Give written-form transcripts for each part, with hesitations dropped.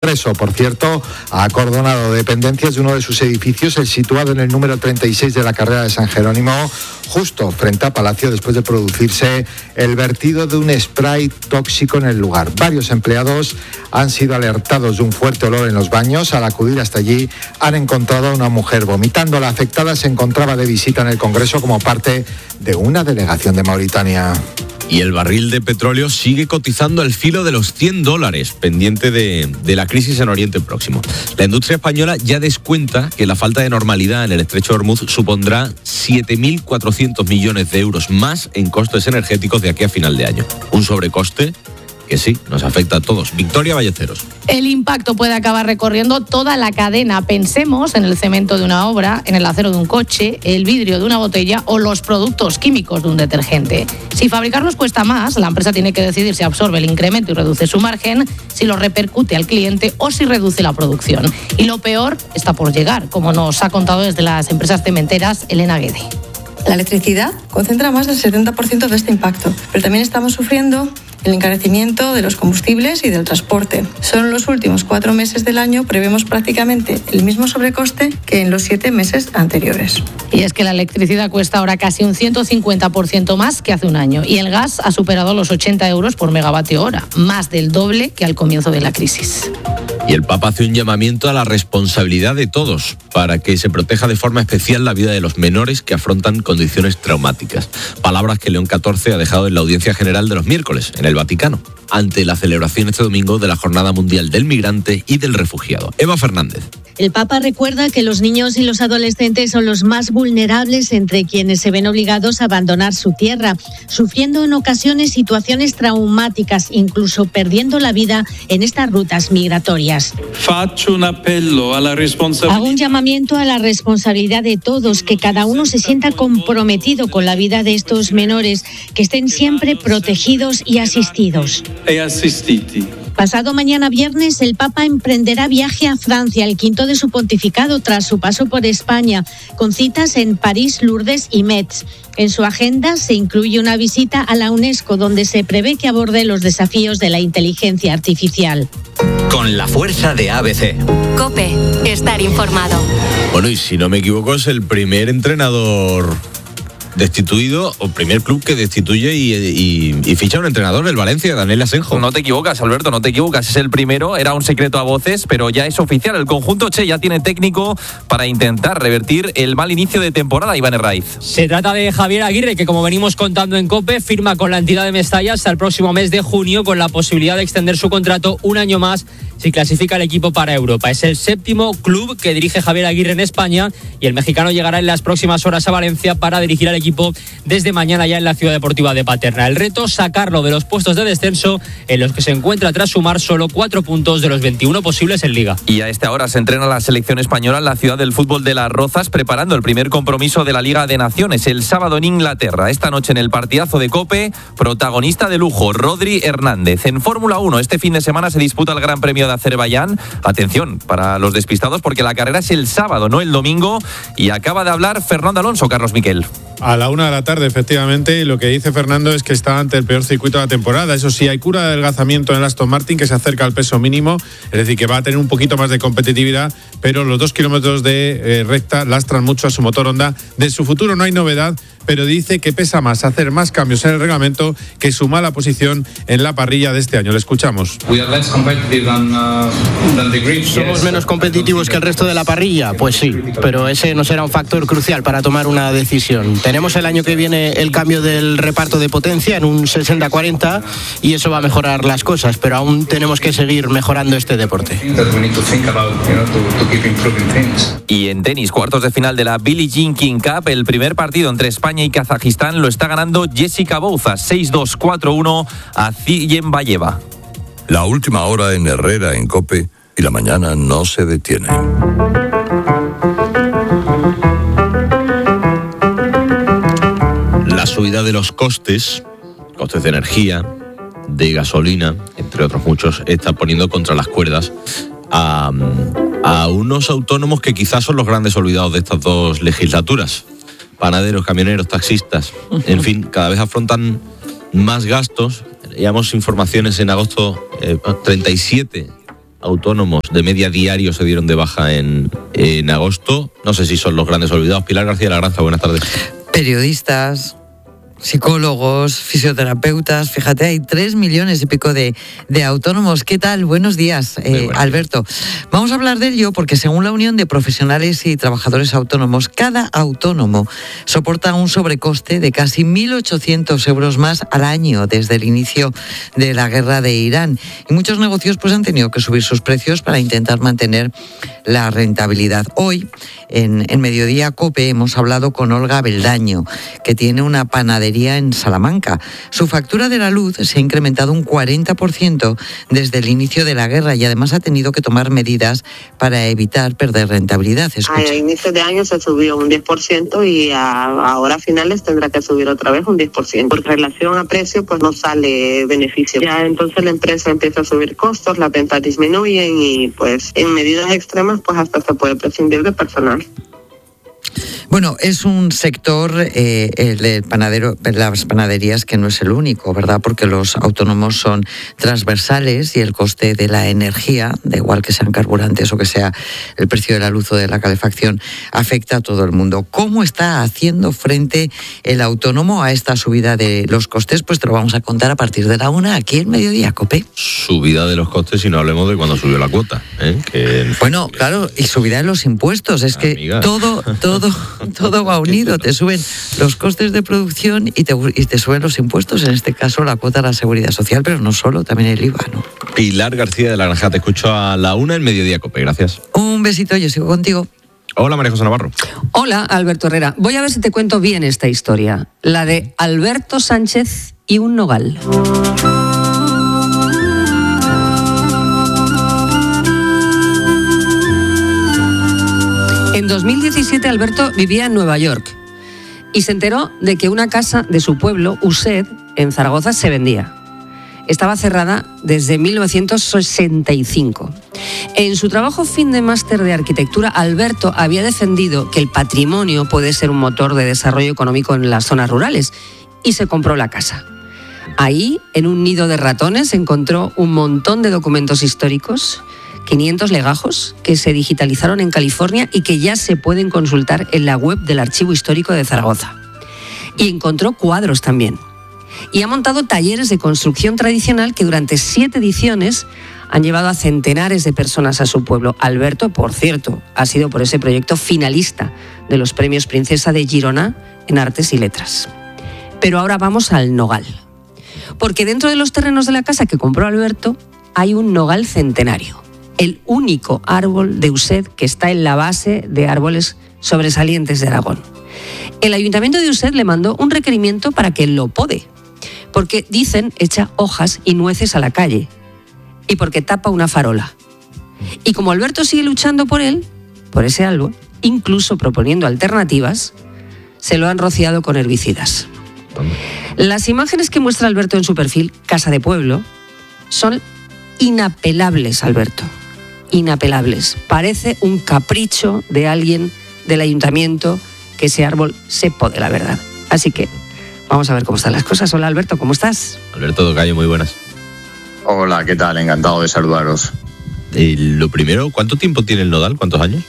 Congreso, por cierto, ha acordonado dependencias de uno de sus edificios, el situado en el número 36 de la carrera de San Jerónimo, justo frente a Palacio, después de producirse el vertido de un spray tóxico en el lugar. Varios empleados han sido alertados de un fuerte olor en los baños. Al acudir hasta allí, han encontrado a una mujer vomitando. La afectada se encontraba de visita en el Congreso como parte de una delegación de Mauritania. Y el barril de petróleo sigue cotizando al filo de los $100, pendiente de la crisis en Oriente Próximo. La industria española ya descuenta que la falta de normalidad en el estrecho de Hormuz supondrá 7.400 millones de euros más en costes energéticos de aquí a final de año. Un sobrecoste que sí, nos afecta a todos. Victoria Ballesteros. El impacto puede acabar recorriendo toda la cadena. Pensemos en el cemento de una obra, en el acero de un coche, el vidrio de una botella o los productos químicos de un detergente. Si fabricarlos cuesta más, la empresa tiene que decidir si absorbe el incremento y reduce su margen, si lo repercute al cliente o si reduce la producción. Y lo peor está por llegar, como nos ha contado desde las empresas cementeras Elena Guede. La electricidad concentra más del 70% de este impacto, pero también estamos sufriendo el encarecimiento de los combustibles y del transporte. Solo en los últimos 4 meses del año prevemos prácticamente el mismo sobrecoste que en los 7 meses anteriores. Y es que la electricidad cuesta ahora casi un 150% más que hace un año y el gas ha superado los 80 euros por megavatio hora, más del doble que al comienzo de la crisis. Y el Papa hace un llamamiento a la responsabilidad de todos para que se proteja de forma especial la vida de los menores que afrontan condiciones traumáticas. Palabras que León XIV ha dejado en la audiencia general de los miércoles en el Vaticano, ante la celebración este domingo de la Jornada Mundial del Migrante y del Refugiado. Eva Fernández. El Papa recuerda que los niños y los adolescentes son los más vulnerables entre quienes se ven obligados a abandonar su tierra, sufriendo en ocasiones situaciones traumáticas, incluso perdiendo la vida en estas rutas migratorias. Hago un llamamiento a la responsabilidad de todos, que cada uno se sienta comprometido con la vida de estos menores, que estén siempre protegidos y asistidos. Pasado mañana viernes, el Papa emprenderá viaje a Francia, el quinto de su pontificado, tras su paso por España, con citas en París, Lourdes y Metz. En su agenda se incluye una visita a la UNESCO, donde se prevé que aborde los desafíos de la inteligencia artificial. Con la fuerza de ABC. COPE, estar informado. Bueno, y si no me equivoco, es el primer entrenador destituido, o primer club que destituye y ficha un entrenador, el Valencia, Daniel Asenjo. No te equivocas, Alberto, no te equivocas, es el primero, era un secreto a voces, pero ya es oficial. El conjunto Che ya tiene técnico para intentar revertir el mal inicio de temporada, Iván Herraiz. Se trata de Javier Aguirre, que como venimos contando en COPE, firma con la entidad de Mestalla hasta el próximo mes de junio, con la posibilidad de extender su contrato un año más si clasifica el equipo para Europa. Es el 7º club que dirige Javier Aguirre en España y el mexicano llegará en las próximas horas a Valencia para dirigir al equipo desde mañana ya en la Ciudad Deportiva de Paterna. El reto, sacarlo de los puestos de descenso en los que se encuentra tras sumar solo 4 puntos de los 21 posibles en Liga. Y a esta hora se entrena la selección española en la ciudad del fútbol de Las Rozas, preparando el primer compromiso de la Liga de Naciones el sábado en Inglaterra. Esta noche en el partidazo de COPE, protagonista de lujo, Rodri Hernández. En Fórmula 1, este fin de semana se disputa el Gran Premio de Azerbaiyán. Atención para los despistados, porque la carrera es el sábado, no el domingo, y acaba de hablar Fernando Alonso. Carlos Miquel. A la 1 de la tarde, efectivamente, y lo que dice Fernando es que está ante el peor circuito de la temporada. Eso sí, hay cura de adelgazamiento en el Aston Martin, que se acerca al peso mínimo, es decir, que va a tener un poquito más de competitividad, pero los 2 kilómetros de recta lastran mucho a su motor Honda. De su futuro no hay novedad, pero dice que pesa más hacer más cambios en el reglamento que su mala posición en la parrilla de este año. Le escuchamos. ¿Somos menos competitivos que el resto de la parrilla? Pues sí, pero ese no será un factor crucial para tomar una decisión. Tenemos el año que viene el cambio del reparto de potencia en un 60-40 y eso va a mejorar las cosas, pero aún tenemos que seguir mejorando este deporte. Y en tenis, cuartos de final de la Billie Jean King Cup, el primer partido entre España y Kazajistán lo está ganando Jessica Bouza, 6-2, 4-1 a Ziyenbayeva. La última hora en Herrera, en COPE, y la mañana no se detiene. La subida de los costes de energía, de gasolina, entre otros muchos, está poniendo contra las cuerdas a unos autónomos que quizás son los grandes olvidados de estas dos legislaturas. Panaderos, camioneros, taxistas, en fin, cada vez afrontan más gastos. Teníamos informaciones en agosto, 37 autónomos de media diario se dieron de baja en agosto. No sé si son los grandes olvidados. Pilar García de la Granza, buenas tardes. Periodistas, psicólogos, fisioterapeutas, fíjate, hay 3 millones y pico de autónomos. ¿Qué tal? Buenos días, Alberto. Vamos a hablar de ello porque según la Unión de Profesionales y Trabajadores Autónomos, cada autónomo soporta un sobrecoste de casi 1.800 euros más al año desde el inicio de la guerra de Irán. Y muchos negocios pues han tenido que subir sus precios para intentar mantener la rentabilidad. Hoy, en Mediodía COPE, hemos hablado con Olga Beldaño, que tiene una panadería en Salamanca. Su factura de la luz se ha incrementado un 40% desde el inicio de la guerra y además ha tenido que tomar medidas para evitar perder rentabilidad. A inicios de año se subió un 10% y ahora a finales tendrá que subir otra vez un 10%. Por relación a precio, pues no sale beneficio. Ya entonces la empresa empieza a subir costos, las ventas disminuyen y pues en medidas extremas pues hasta se puede prescindir de personal. Bueno, es un sector, el panadero, las panaderías, que no es el único, ¿verdad? Porque los autónomos son transversales y el coste de la energía, da igual que sean carburantes o que sea el precio de la luz o de la calefacción, afecta a todo el mundo. ¿Cómo está haciendo frente el autónomo a esta subida de los costes? Pues te lo vamos a contar a partir de la 1 aquí en Mediodía COPE. Subida de los costes y no hablemos de cuando subió la cuota, ¿eh? Bueno, claro, y subida de los impuestos. Es que todo va unido. Te suben los costes de producción y te suben los impuestos, en este caso la cuota de la Seguridad Social, pero no solo, también el IVA, ¿no? Pilar García de la Granja, te escucho a la 1 en Mediodía COPE, gracias. Un besito, yo sigo contigo. Hola, María José Navarro. Hola, Alberto Herrera. Voy a ver si te cuento bien esta historia, la de Alberto Sánchez y un nogal. En 2017 Alberto vivía en Nueva York y se enteró de que una casa de su pueblo, Used, en Zaragoza, se vendía. Estaba cerrada desde 1965. En su trabajo fin de máster de arquitectura, Alberto había defendido que el patrimonio puede ser un motor de desarrollo económico en las zonas rurales y se compró la casa. Ahí, en un nido de ratones, encontró un montón de documentos históricos, 500 legajos que se digitalizaron en California y que ya se pueden consultar en la web del Archivo Histórico de Zaragoza. Y encontró cuadros también. Y ha montado talleres de construcción tradicional que durante 7 ediciones han llevado a centenares de personas a su pueblo. Alberto, por cierto, ha sido por ese proyecto finalista de los Premios Princesa de Girona en Artes y Letras. Pero ahora vamos al nogal. Porque dentro de los terrenos de la casa que compró Alberto hay un nogal centenario. El único árbol de Used que está en la base de árboles sobresalientes de Aragón. El Ayuntamiento de Used le mandó un requerimiento para que lo pode, porque dicen echa hojas y nueces a la calle y porque tapa una farola. Y como Alberto sigue luchando por él, por ese árbol, incluso proponiendo alternativas, se lo han rociado con herbicidas. Las imágenes que muestra Alberto en su perfil, Casa de Pueblo, son inapelables, Alberto. Inapelables. Parece un capricho de alguien del ayuntamiento que ese árbol se pode, la verdad. Así que vamos a ver cómo están las cosas. Hola, Alberto, ¿cómo estás? Alberto Tocayo, muy buenas. Hola, ¿qué tal? Encantado de saludaros. Lo primero, ¿cuánto tiempo tiene el nodal? ¿Cuántos años?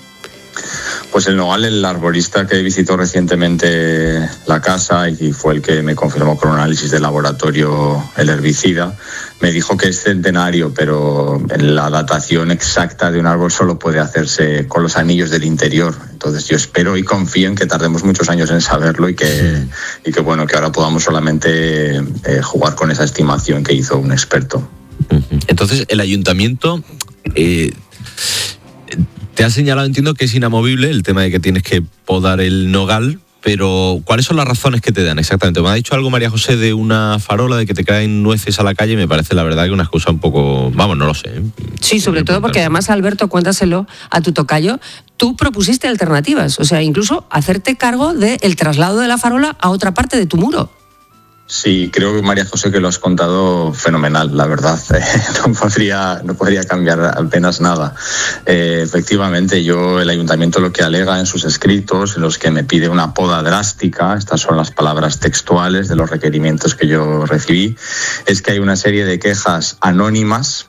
Pues el nogal, el arborista que visitó recientemente la casa y fue el que me confirmó con un análisis de laboratorio el herbicida, me dijo que es centenario, pero la datación exacta de un árbol solo puede hacerse con los anillos del interior. Entonces yo espero y confío en que tardemos muchos años en saberlo y que bueno, que ahora podamos solamente jugar con esa estimación que hizo un experto. Entonces el ayuntamiento te ha señalado, entiendo que es inamovible el tema de que tienes que podar el nogal, pero ¿cuáles son las razones que te dan exactamente? Me ha dicho algo María José de una farola, de que te caen nueces a la calle, y me parece la verdad que una excusa un poco, vamos, no lo sé. Sí, sobre todo porque además, Alberto, cuéntaselo a tu tocayo, tú propusiste alternativas, o sea, incluso hacerte cargo del traslado de la farola a otra parte de tu muro. Sí, creo, María José, que lo has contado fenomenal, la verdad. No podría cambiar apenas nada. Efectivamente, el ayuntamiento lo que alega en sus escritos, en los que me pide una poda drástica, estas son las palabras textuales de los requerimientos que yo recibí, es que hay una serie de quejas anónimas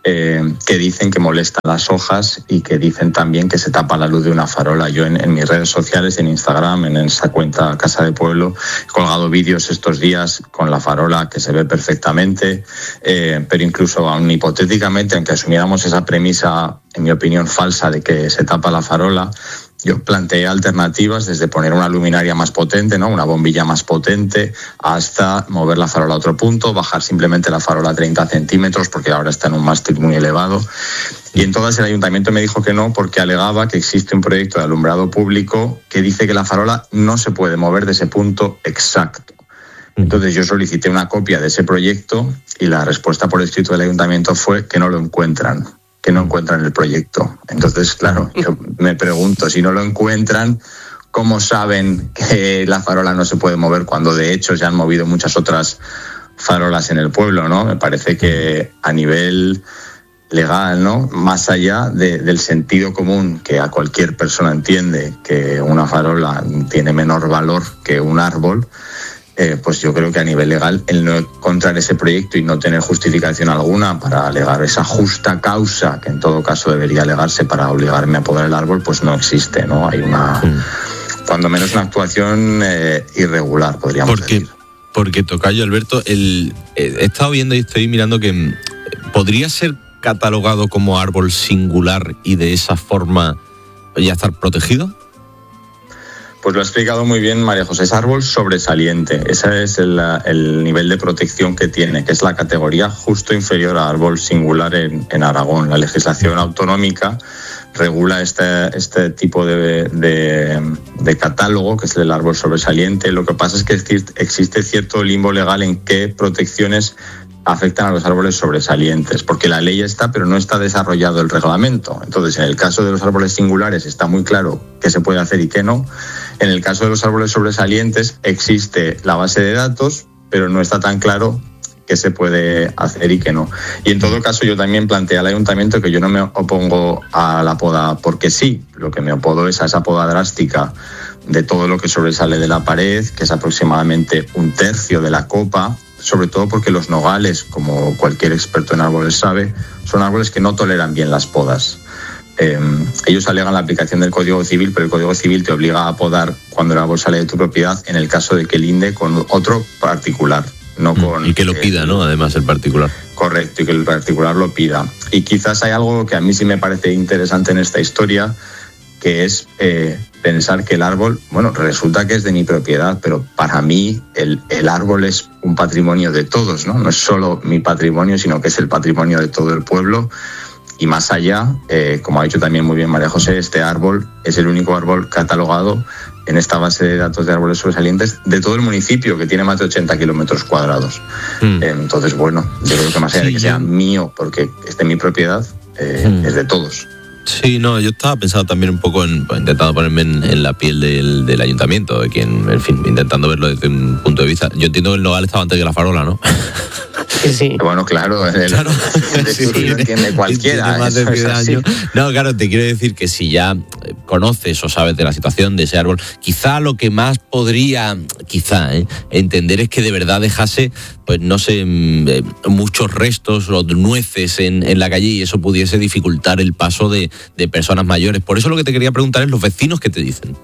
que dicen que molestan las hojas y que dicen también que se tapa la luz de una farola. Yo en mis redes sociales, en Instagram, en esa cuenta Casa de Pueblo, he colgado vídeos estos días con la farola que se ve perfectamente, pero incluso aún hipotéticamente, aunque asumiéramos esa premisa, en mi opinión, falsa de que se tapa la farola, yo planteé alternativas desde poner una luminaria más potente, ¿no? Una bombilla más potente, hasta mover la farola a otro punto, bajar simplemente la farola a 30 centímetros, porque ahora está en un mástil muy elevado. Y entonces el ayuntamiento me dijo que no, porque alegaba que existe un proyecto de alumbrado público que dice que la farola no se puede mover de ese punto exacto. Entonces yo solicité una copia de ese proyecto y la respuesta por escrito del ayuntamiento fue que no lo encuentran. Que no encuentran el proyecto. Entonces, claro, yo me pregunto, si no lo encuentran, ¿cómo saben que la farola no se puede mover cuando de hecho se han movido muchas otras farolas en el pueblo, ¿no? Me parece que a nivel legal, ¿no? Más allá del sentido común, que a cualquier persona entiende que una farola tiene menor valor que un árbol, pues yo creo que a nivel legal el no encontrar ese proyecto y no tener justificación alguna para alegar esa justa causa, que en todo caso debería alegarse para obligarme a podar el árbol, pues no existe, ¿no? Hay una, cuando menos una actuación irregular, podríamos decir. Porque, tocayo Alberto, he estado viendo y estoy mirando que podría ser catalogado como árbol singular y de esa forma ya estar protegido. Pues lo ha explicado muy bien María José, es árbol sobresaliente, ese es el nivel de protección que tiene, que es la categoría justo inferior a árbol singular en Aragón. La legislación autonómica regula este tipo de catálogo, que es el árbol sobresaliente. Lo que pasa es que existe cierto limbo legal en qué protecciones afectan a los árboles sobresalientes, porque la ley está, pero no está desarrollado el reglamento. Entonces, en el caso de los árboles singulares está muy claro qué se puede hacer y qué no. En el caso de los árboles sobresalientes existe la base de datos, pero no está tan claro qué se puede hacer y qué no. Y en todo caso, yo también planteé al ayuntamiento que yo no me opongo a la poda porque sí, lo que me opongo es a esa poda drástica de todo lo que sobresale de la pared, que es aproximadamente 1/3 de la copa, sobre todo porque los nogales, como cualquier experto en árboles sabe, son árboles que no toleran bien las podas. Ellos alegan la aplicación del Código Civil, pero el Código Civil te obliga a podar cuando el árbol sale de tu propiedad en el caso de que linde con otro particular, no con... Y que lo pida, ¿no? Además, el particular. Correcto, y que el particular lo pida. Y quizás hay algo que a mí sí me parece interesante en esta historia, que es pensar que el árbol, bueno, resulta que es de mi propiedad, pero para mí el árbol es un patrimonio de todos, ¿no? No es solo mi patrimonio, sino que es el patrimonio de todo el pueblo. Y más allá, como ha dicho también muy bien María José, este árbol es el único árbol catalogado en esta base de datos de árboles sobresalientes de todo el municipio, que tiene más de 80 kilómetros cuadrados. Entonces, bueno, yo creo que más allá de que sea mío, porque es de mi propiedad, es de todos. Sí, no, yo estaba pensando también un poco intentando ponerme en la piel del ayuntamiento, de quien, en fin, intentando verlo desde un punto de vista. Yo entiendo que el nogal estaba antes que la farola, ¿no? Sí. Bueno, claro, lo entiende cualquiera. Más de 10 años. No, claro, te quiero decir que si ya conoces o sabes de la situación de ese árbol, quizá lo que más podría, entender es que de verdad dejase, pues no sé, muchos restos o nueces en la calle y eso pudiese dificultar el paso de personas mayores. Por eso lo que te quería preguntar es los vecinos que te dicen.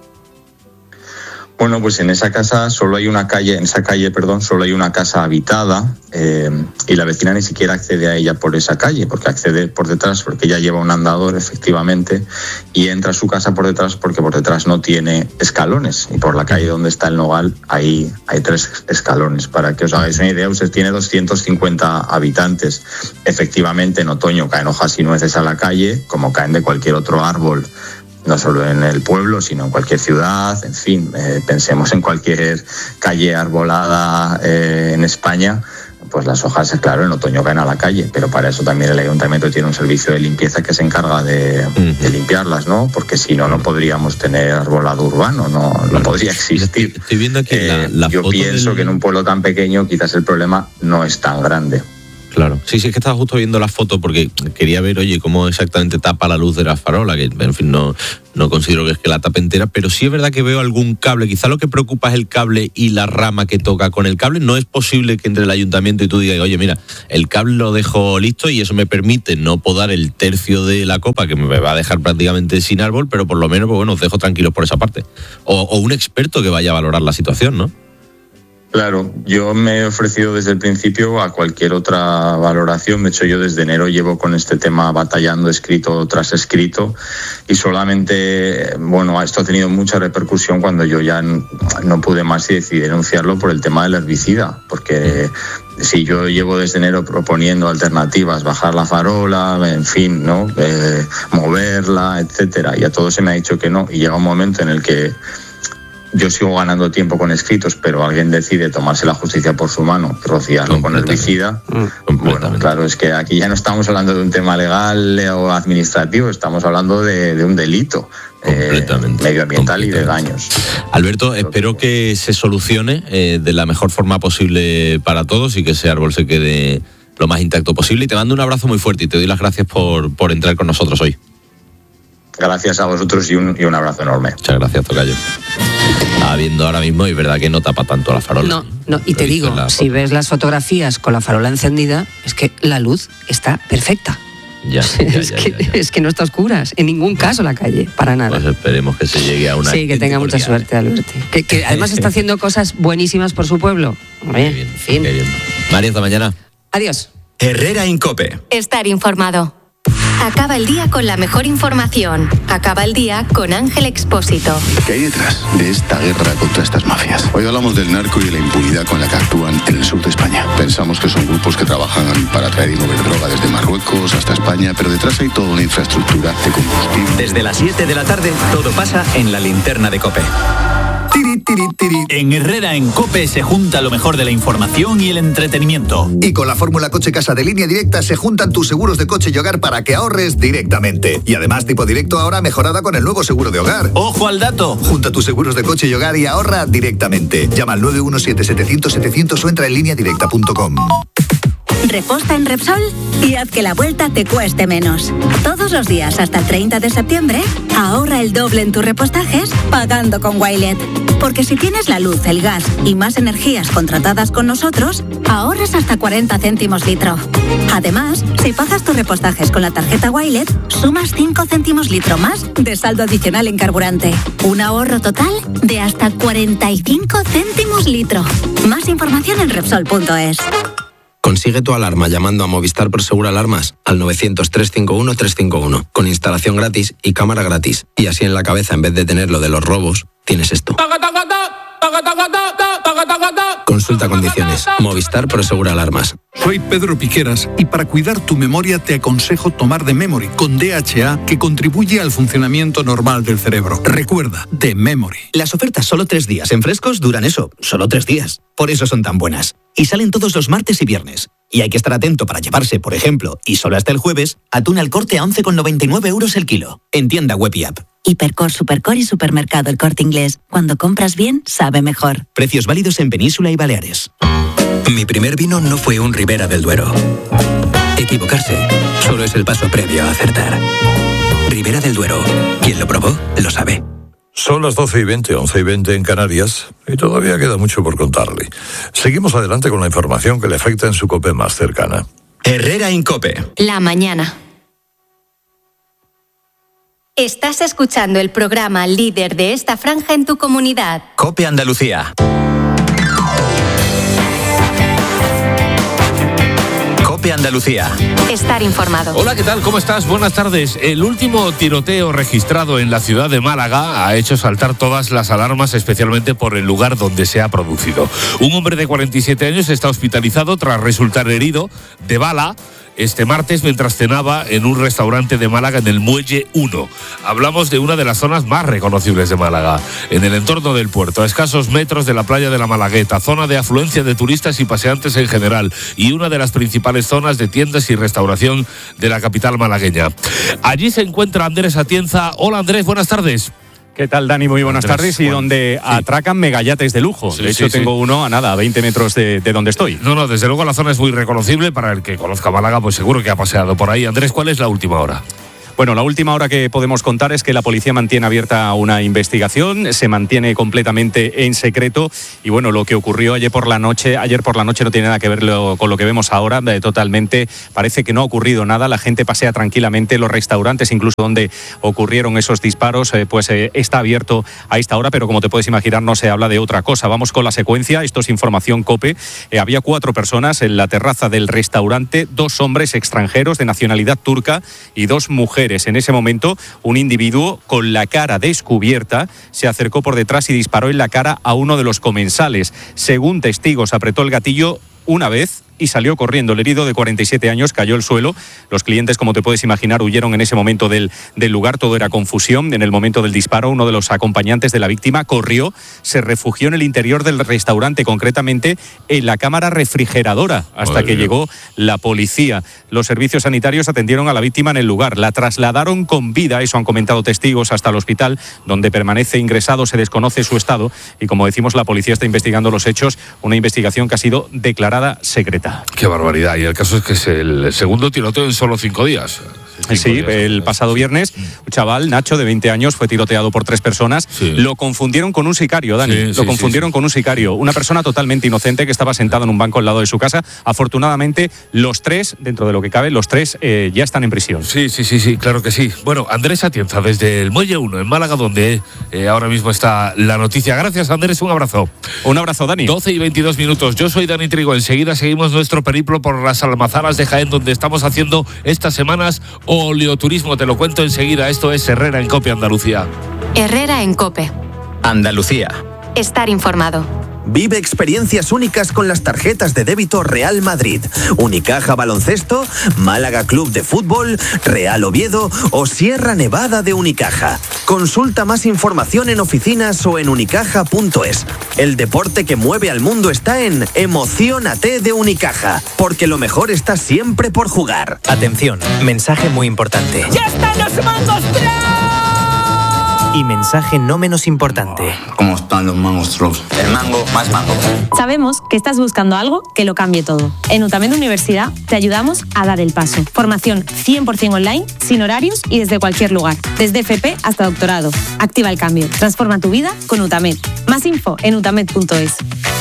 Bueno, pues en esa casa solo hay una calle, solo hay una casa habitada y la vecina ni siquiera accede a ella por esa calle, porque accede por detrás, porque ella lleva un andador efectivamente y entra a su casa por detrás porque por detrás no tiene escalones y por la calle donde está el nogal hay 3 escalones. Para que os hagáis una idea, usted tiene 250 habitantes. Efectivamente, en otoño caen hojas y nueces a la calle, como caen de cualquier otro árbol, no solo en el pueblo, sino en cualquier ciudad, en fin, pensemos en cualquier calle arbolada en España, pues las hojas, claro, en otoño caen a la calle, pero para eso también el ayuntamiento tiene un servicio de limpieza que se encarga de limpiarlas, ¿no? Porque si no, no podríamos tener arbolado urbano, no podría existir. Estoy viendo aquí yo pienso que en un pueblo tan pequeño quizás el problema no es tan grande. Claro. Sí, es que estaba justo viendo la foto porque quería ver, oye, cómo exactamente tapa la luz de la farola, que en fin, no considero que es que la tape entera, pero sí es verdad que veo algún cable. Quizá lo que preocupa es el cable y la rama que toca con el cable. No es posible que entre el ayuntamiento y tú digas, oye, mira, el cable lo dejo listo y eso me permite no podar el tercio de la copa, que me va a dejar prácticamente sin árbol, pero por lo menos, pues bueno, os dejo tranquilos por esa parte. O un experto que vaya a valorar la situación, ¿no? Claro, yo me he ofrecido desde el principio a cualquier otra valoración. De hecho, yo desde enero llevo con este tema batallando escrito tras escrito y solamente, bueno, esto ha tenido mucha repercusión cuando yo ya no pude más y decidí denunciarlo por el tema del herbicida, porque si yo llevo desde enero proponiendo alternativas, bajar la farola, en fin, ¿no? Moverla, etcétera, y a todos se me ha dicho que no, y llega un momento en el que yo sigo ganando tiempo con escritos, pero alguien decide tomarse la justicia por su mano, rociarlo con herbicida. Bueno, claro, es que aquí ya no estamos hablando de un tema legal o administrativo, estamos hablando de un delito medioambiental y de daños. Alberto, espero que se solucione de la mejor forma posible para todos y que ese árbol se quede lo más intacto posible. Y te mando un abrazo muy fuerte y te doy las gracias por entrar con nosotros hoy. Gracias a vosotros y un abrazo enorme. Muchas gracias, tocayo. Estaba viendo ahora mismo y es verdad que no tapa tanto la farola. No, y te digo, si ves las fotografías con la farola encendida, es que la luz está perfecta. Es que no está a oscuras, en ningún caso la calle, para nada. Pues esperemos que se llegue a una... Sí, que tenga mucha suerte, Alberto. Que además está haciendo cosas buenísimas por su pueblo. Qué bien, en fin. Qué bien. María, hasta mañana. Adiós. Herrera en COPE. Estar informado. Acaba el día con la mejor información. Acaba el día con Ángel Expósito. ¿Qué hay detrás de esta guerra contra estas mafias? Hoy hablamos del narco y de la impunidad con la que actúan en el sur de España. Pensamos que son grupos que trabajan para traer y mover droga desde Marruecos hasta España, pero detrás hay toda una infraestructura de combustible. Desde las 7 de la tarde, todo pasa en la linterna de COPE. En Herrera en COPE se junta lo mejor de la información y el entretenimiento. Y con la fórmula Coche Casa de Línea Directa se juntan tus seguros de coche y hogar para que ahorres directamente. Y además tipo directo ahora mejorada con el nuevo seguro de hogar. ¡Ojo al dato! Junta tus seguros de coche y hogar y ahorra directamente. Llama al 917-700-700 o entra en lineadirecta.com. Reposta en Repsol y haz que la vuelta te cueste menos. Todos los días hasta el 30 de septiembre, ahorra el doble en tus repostajes pagando con Wilet. Porque si tienes la luz, el gas y más energías contratadas con nosotros, ahorras hasta 40 céntimos litro. Además, si pagas tus repostajes con la tarjeta Wilet, sumas 5 céntimos litro más de saldo adicional en carburante. Un ahorro total de hasta 45 céntimos litro. Más información en Repsol.es. Consigue tu alarma llamando a Movistar Prosegur Alarmas al 900-351-351 con instalación gratis y cámara gratis. Y así en la cabeza, en vez de tener lo de los robos, tienes esto. Consulta condiciones. Movistar Prosegur Alarmas. Soy Pedro Piqueras y para cuidar tu memoria te aconsejo tomar The Memory con DHA, que contribuye al funcionamiento normal del cerebro. Recuerda, The Memory. Las ofertas solo 3 días en frescos duran eso, solo 3 días. Por eso son tan buenas. Y salen todos los martes y viernes. Y hay que estar atento para llevarse, por ejemplo, y solo hasta el jueves, atún al Corte a 11,99 € el kilo. En tienda web y app. Hipercor, Supercor y Supermercado El Corte Inglés. Cuando compras bien, sabe mejor. Precios válidos en Península y Baleares. Mi primer vino no fue un Ribera del Duero. Equivocarse solo es el paso previo a acertar. Ribera del Duero. Quien lo probó, lo sabe. Son las 12:20, 11:20 en Canarias, y todavía queda mucho por contarle. Seguimos adelante con la información que le afecta en su COPE más cercana. Herrera en COPE. La mañana. Estás escuchando el programa líder de esta franja en tu comunidad. COPE Andalucía. COPE Andalucía. Estar informado. Hola, ¿qué tal? ¿Cómo estás? Buenas tardes. El último tiroteo registrado en la ciudad de Málaga ha hecho saltar todas las alarmas, especialmente por el lugar donde se ha producido. Un hombre de 47 años está hospitalizado tras resultar herido de bala este martes mientras cenaba en un restaurante de Málaga en el Muelle 1. Hablamos de una de las zonas más reconocibles de Málaga, en el entorno del puerto, a escasos metros de la playa de la Malagueta, zona de afluencia de turistas y paseantes en general, y una de las principales zonas de tiendas y restauración de la capital malagueña. Allí se encuentra Andrés Atienza. Hola Andrés, buenas tardes. ¿Qué tal, Dani? Muy buenas tardes. Y donde atracan megayates de lujo. De hecho, tengo uno a 20 metros de donde estoy. No, desde luego la zona es muy reconocible. Para el que conozca Málaga, pues seguro que ha paseado por ahí. Andrés, ¿cuál es la última hora? Bueno, la última hora que podemos contar es que la policía mantiene abierta una investigación, se mantiene completamente en secreto y bueno, lo que ocurrió ayer por la noche no tiene nada que ver con lo que vemos ahora, totalmente parece que no ha ocurrido nada, la gente pasea tranquilamente, los restaurantes incluso donde ocurrieron esos disparos, está abierto a esta hora, pero como te puedes imaginar no se habla de otra cosa. Vamos con la secuencia, esto es información COPE, había 4 personas en la terraza del restaurante, 2 hombres extranjeros de nacionalidad turca y 2 mujeres. En ese momento, un individuo con la cara descubierta se acercó por detrás y disparó en la cara a uno de los comensales. Según testigos, apretó el gatillo una vez y salió corriendo. El herido de 47 años cayó al suelo. Los clientes, como te puedes imaginar, huyeron en ese momento del lugar. Todo era confusión. En el momento del disparo, uno de los acompañantes de la víctima corrió, se refugió en el interior del restaurante, concretamente en la cámara refrigeradora, hasta que llegó la policía. Los servicios sanitarios atendieron a la víctima en el lugar. La trasladaron con vida, eso han comentado testigos, hasta el hospital, donde permanece ingresado. Se desconoce su estado y, como decimos, la policía está investigando los hechos. Una investigación que ha sido declarada secreta. Qué barbaridad. Y el caso es que es el segundo tiroteo en solo 5 días. Sí, el pasado viernes, un chaval, Nacho, de 20 años, fue tiroteado por 3 personas. Sí. Lo confundieron con un sicario, Dani. Lo confundieron con un sicario. Una persona totalmente inocente que estaba sentada en un banco al lado de su casa. Afortunadamente, los 3, dentro de lo que cabe, los 3 ya están en prisión. Sí, claro que sí. Bueno, Andrés Atienza, desde el Muelle 1, en Málaga, donde ahora mismo está la noticia. Gracias, Andrés, un abrazo. Un abrazo, Dani. 12 y 22 minutos. Yo soy Dani Trigo. Enseguida seguimos nuestro periplo por las almazaras de Jaén, donde estamos haciendo estas semanas oleoturismo. Te lo cuento enseguida. Esto es Herrera en COPE Andalucía. Herrera en COPE Andalucía. Estar informado. Vive experiencias únicas con las tarjetas de débito Real Madrid, Unicaja Baloncesto, Málaga Club de Fútbol, Real Oviedo o Sierra Nevada de Unicaja. Consulta más información en oficinas o en unicaja.es. El deporte que mueve al mundo está en Emociónate de Unicaja, porque lo mejor está siempre por jugar. Atención, mensaje muy importante. ¡Ya están los mangos Y mensaje no menos importante. ¿Cómo están los mangos Trops? El mango más mango. Sabemos que estás buscando algo que lo cambie todo. En UTAMED Universidad te ayudamos a dar el paso. Formación 100% online, sin horarios y desde cualquier lugar. Desde FP hasta doctorado. Activa el cambio. Transforma tu vida con UTAMED. Más info en utamed.es.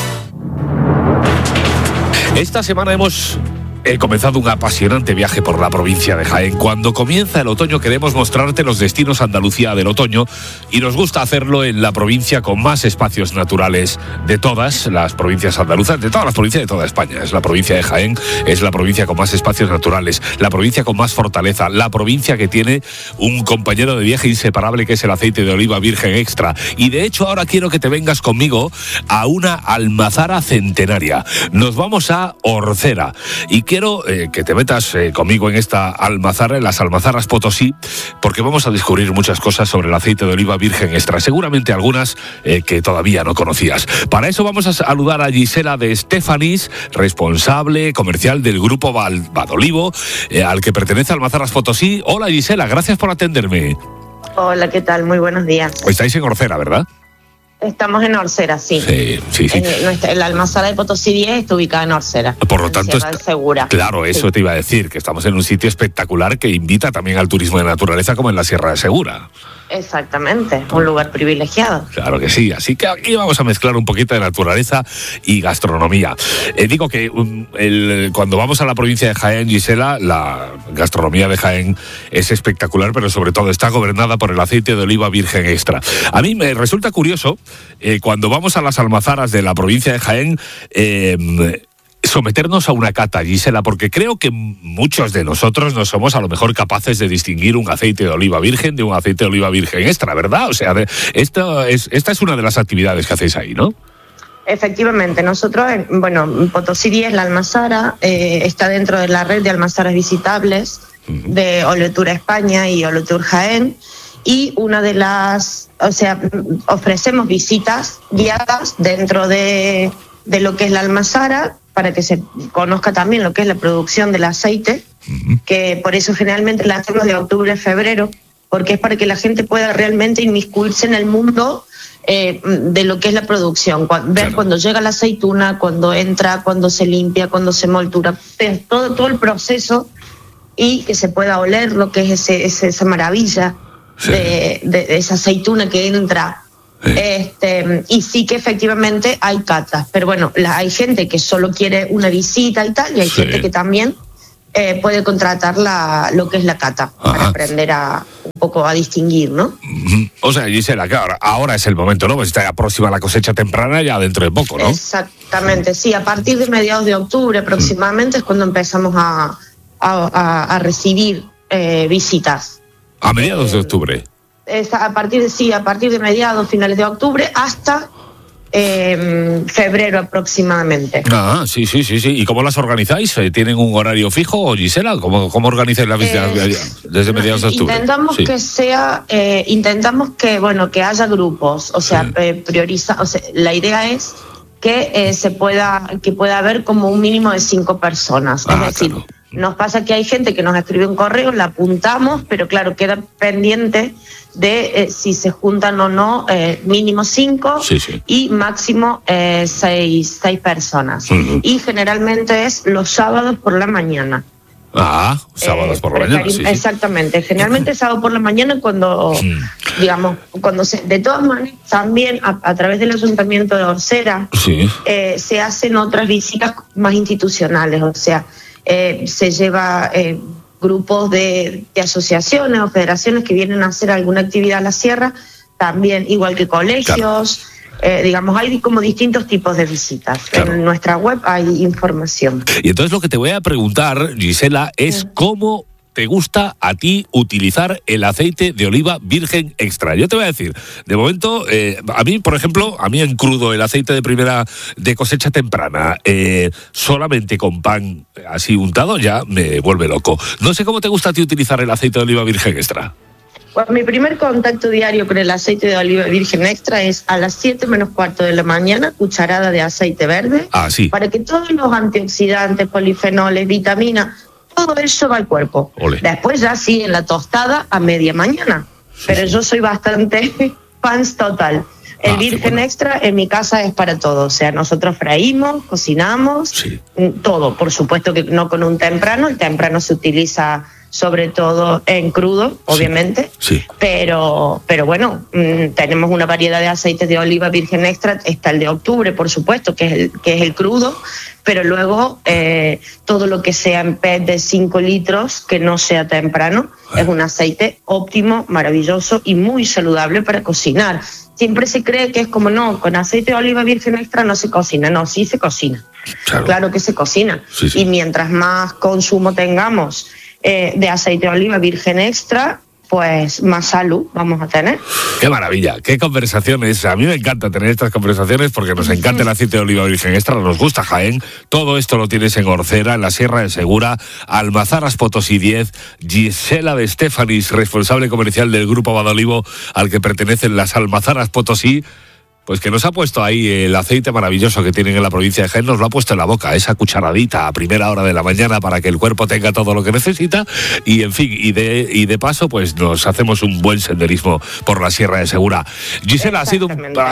Esta semana hemos comenzado un apasionante viaje por la provincia de Jaén. Cuando comienza el otoño queremos mostrarte los destinos Andalucía del otoño y nos gusta hacerlo en la provincia con más espacios naturales de todas las provincias andaluzas, de todas las provincias de toda España. Es la provincia de Jaén, es la provincia con más espacios naturales, la provincia con más fortaleza, la provincia que tiene un compañero de viaje inseparable que es el aceite de oliva virgen extra. Y de hecho ahora quiero que te vengas conmigo a una almazara centenaria. Nos vamos a Orcera y quiero que te metas conmigo en esta almazara, en las almazaras Potosí, porque vamos a descubrir muchas cosas sobre el aceite de oliva virgen extra, seguramente algunas que todavía no conocías. Para eso vamos a saludar a Gisela de Stefanis, responsable comercial del grupo Badolivo, al que pertenece Almazaras Potosí. Hola Gisela, gracias por atenderme. Hola, ¿qué tal? Muy buenos días. Estáis en Orcera, ¿verdad? Estamos en Orcera, sí. Sí. La almazara de Potosí 10 está ubicada en Orcera. Por lo tanto, Sierra del Segura. Claro, eso sí. Te iba a decir, que estamos en un sitio espectacular que invita también al turismo de naturaleza, como en la Sierra del Segura. Exactamente, un lugar privilegiado. Claro que sí, así que aquí vamos a mezclar un poquito de naturaleza y gastronomía. Digo que cuando vamos a la provincia de Jaén, Gisela, la gastronomía de Jaén es espectacular, pero sobre todo está gobernada por el aceite de oliva virgen extra. A mí me resulta curioso, cuando vamos a las almazaras de la provincia de Jaén, someternos a una cata, Gisela, porque creo que muchos de nosotros no somos a lo mejor capaces de distinguir un aceite de oliva virgen de un aceite de oliva virgen extra, ¿verdad? O sea, esta es una de las actividades que hacéis ahí, ¿no? Efectivamente, nosotros, Potosí 10, la almazara, está dentro de la red de almazaras visitables de Oleotur España y Oleotur Jaén, y ofrecemos visitas guiadas dentro de lo que es la almazara, para que se conozca también lo que es la producción del aceite, que por eso generalmente la hacemos de octubre a febrero, porque es para que la gente pueda realmente inmiscuirse en el mundo de lo que es la producción, ver cuando llega la aceituna, cuando entra, cuando se limpia, cuando se moltura, todo el proceso, y que se pueda oler lo que es esa maravilla de esa aceituna que entra. Y sí que efectivamente hay catas, pero bueno, hay gente que solo quiere una visita y tal, y hay gente que también puede contratar lo que es la cata, para aprender un poco a distinguir, ¿no? O sea, Gisela, que ahora es el momento, ¿no? Pues está próxima la cosecha temprana, ya dentro de poco, ¿no? Exactamente, sí, a partir de mediados de octubre aproximadamente es cuando empezamos a recibir visitas. A mediados de octubre. A partir de mediados, finales de octubre, hasta febrero aproximadamente. Sí. ¿Y cómo las organizáis? ¿Tienen un horario fijo, Gisela? ¿Cómo organizáis las visitas desde mediados de octubre? Intentamos que haya grupos, o sea, la idea es que pueda haber como un mínimo de 5 personas. Es decir, nos pasa que hay gente que nos escribe un correo, la apuntamos, pero claro, queda pendiente de si se juntan o no, mínimo 5 y máximo 6 personas. Y generalmente es los sábados por la mañana. Sábados por la mañana. Exactamente, generalmente sábado por la mañana cuando de todas maneras también a través del Ayuntamiento de Orsera se hacen otras visitas más institucionales, o sea, se lleva grupos de asociaciones o federaciones que vienen a hacer alguna actividad a la sierra, también igual que colegios. Hay como distintos tipos de visitas. En nuestra web hay información. Y entonces lo que te voy a preguntar, Gisela, es cómo te gusta a ti utilizar el aceite de oliva virgen extra. Yo te voy a decir, de momento, a mí, por ejemplo, en crudo, el aceite de cosecha temprana, solamente con pan así untado, ya me vuelve loco. No sé cómo te gusta a ti utilizar el aceite de oliva virgen extra. Pues mi primer contacto diario con el aceite de oliva virgen extra es a las 7 menos cuarto de la mañana, cucharada de aceite verde, para que todos los antioxidantes, polifenoles, vitaminas, todo eso va al cuerpo. Después ya sí, en la tostada a media mañana. Pero yo soy bastante fans total. El virgen extra en mi casa es para todo. O sea, nosotros freímos, cocinamos, todo. Por supuesto que no con un temprano. El temprano se utiliza sobre todo en crudo, obviamente. Pero bueno, tenemos una variedad de aceites de oliva virgen extra. Está el de octubre, por supuesto, que es el crudo. Pero luego todo lo que sea en PET de 5 litros, que no sea temprano, es un aceite óptimo, maravilloso y muy saludable para cocinar. Siempre se cree que es como, no, con aceite de oliva virgen extra no se cocina. No, sí se cocina. Claro que se cocina. Y mientras más consumo tengamos de aceite de oliva virgen extra, pues más salud vamos a tener. ¡Qué maravilla! ¡Qué conversaciones! A mí me encanta tener estas conversaciones porque nos encanta el aceite de oliva virgen extra, nos gusta Jaén. Todo esto lo tienes en Orcera, en la Sierra de Segura, Almazaras Potosí 10. Gisela de Estefanis, responsable comercial del Grupo Badolivo, al que pertenecen las Almazaras Potosí, pues que nos ha puesto ahí el aceite maravilloso que tienen en la provincia de Jaén, nos lo ha puesto en la boca, esa cucharadita a primera hora de la mañana para que el cuerpo tenga todo lo que necesita y en fin, y de paso pues nos hacemos un buen senderismo por la Sierra de Segura. Gisela, ha sido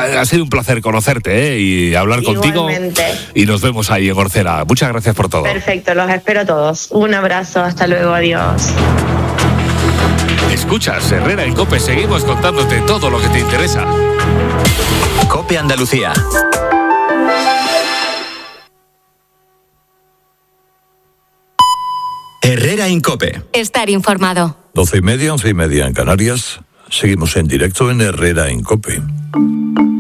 un placer conocerte y hablar contigo y nos vemos ahí en Orcera. Muchas gracias por todo. Perfecto, los espero a todos. Un abrazo, hasta luego, adiós. Escuchas Herrera en COPE, seguimos contándote todo lo que te interesa. COPE Andalucía. Herrera en COPE. Estar informado. 12:30, 11:30 en Canarias. Seguimos en directo en Herrera en COPE.